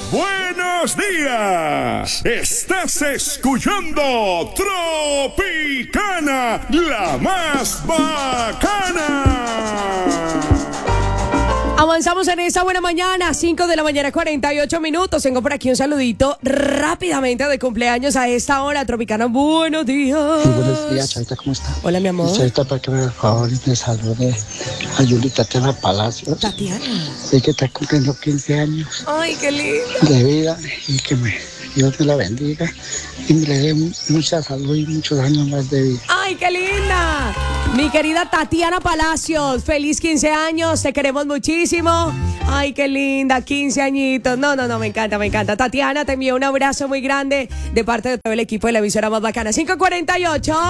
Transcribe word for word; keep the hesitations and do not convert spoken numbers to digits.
Buenos días. Estás escuchando Tropicana, la más bacana. Avanzamos en esta buena mañana, cinco de la mañana, cuarenta y ocho minutos. Tengo por aquí un saludito rápidamente de cumpleaños a esta hora. Tropicana, buenos días. Sí, buenos días, Chavita, ¿cómo está? Hola, mi amor. Chavita, para que me haga el favor y me salude a Yuli Tatiana Palacios. Tatiana. Sí, que está cumpliendo quince años Ay, qué lindo. de vida y que me, Dios me la bendiga y me le dé mucha salud y muchos años más de vida. Ay, qué linda. Mi querida Tatiana Palacios, feliz quince años, te queremos muchísimo. Ay, qué linda, quince añitos. No, no, no, me encanta, me encanta. Tatiana, te envío un abrazo muy grande de parte de todo el equipo de la emisora más bacana. cinco cuarenta y ocho.